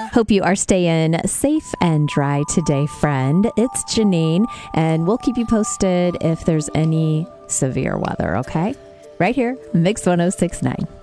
Hope you are staying safe and dry today, friend. It's Janine, and we'll keep you posted if there's any severe weather, okay? Right here, Mix 1069.